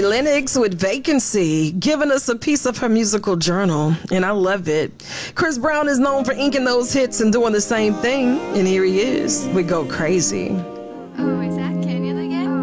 Lennox with Vacancy, giving us a piece of her musical journal, and I love it. Chris Brown is known for inking those hits and doing the same thing, and here he is with Go Crazy. Oh,